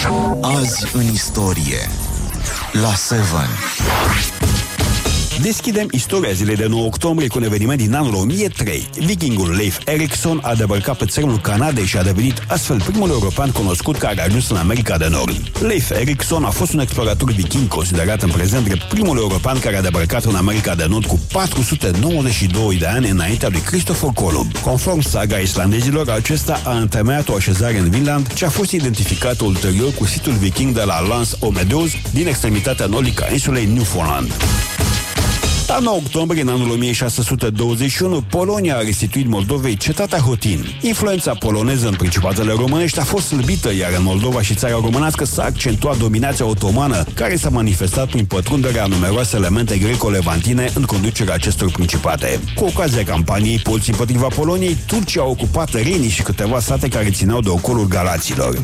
Azi în istorie la 7. Deschidem istoria zilei de 9 octombrie cu un eveniment din anul 1003. Vikingul Leif Erikson a debarcat pe țărmul Canadei și a devenit astfel primul european cunoscut care a ajuns în America de Nord. Leif Erikson a fost un explorator viking considerat în prezent drept primul european care a debarcat în America de Nord cu 492 de ani înaintea lui Christopher Columb. Conform saga islandezilor, acesta a întemeiat o așezare în Vinland ce a fost identificată ulterior cu situl viking de la Lans Omedeus din extremitatea nordică a insulei Newfoundland. La 9 octombrie, în anul 1621, Polonia a restituit Moldovei cetatea Hotin. Influența poloneză în principatele românești a fost slăbită, iar în Moldova și țara românească s-a accentuat dominația otomană, care s-a manifestat prin pătrunderea numeroase elemente greco-levantine în conducerea acestor principate. Cu ocazia campaniei polții împotriva Poloniei, Turcia a ocupat Reni și câteva sate care țineau de ocolul Galaților.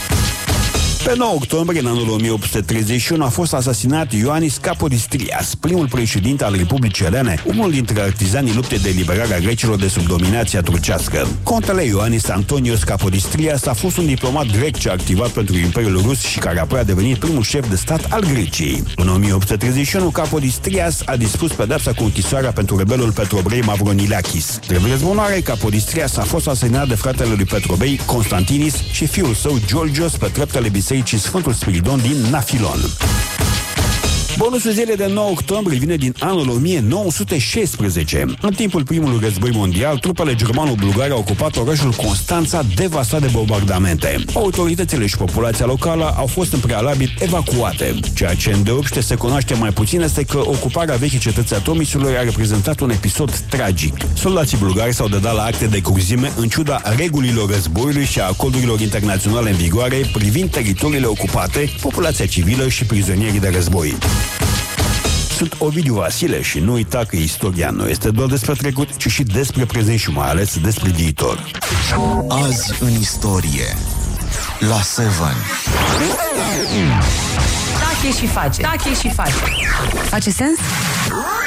Pe 9 octombrie, în anul 1831, a fost asasinat Ioannis Capodistrias, primul președinte al Republicii Elene, unul dintre artizanii luptei de eliberare a grecilor de sub dominația turcească. Contele Ioannis Antonios Capodistrias a fost un diplomat grec ce a activat pentru Imperiul Rus și care apoi a devenit primul șef de stat al Greciei. În 1831, Capodistrias a dispus pedeapsa cu închisoarea pentru rebelul Petrobrei Mavronilakis. Drept răzbunare, Capodistrias a fost asasinat de fratele lui Petrobei, Constantinis, și fiul său, Georgios, pe treptele bisericii Sfântul Spiridon din Nafilon. Bonusul zilei de 9 octombrie vine din anul 1916. În timpul primului război mondial, trupele germano-bulgare au ocupat orașul Constanța, devastat de bombardamente. Autoritățile și populația locală au fost în prealabil evacuate. Ceea ce îndeopște se cunoaște mai puțin este că ocuparea vechii cetății a Tomisului a reprezentat un episod tragic. Soldații bulgari s-au dedat la acte de cruzime în ciuda regulilor războiului și a acordurilor internaționale în vigoare privind teritoriile ocupate, populația civilă și prizonierii de război. Sunt Ovidiu Vasile și nu uita că istoria nu este doar despre trecut, ci și despre prezent și mai ales despre viitor. Azi în istorie la 7. Tache și face. Face sens?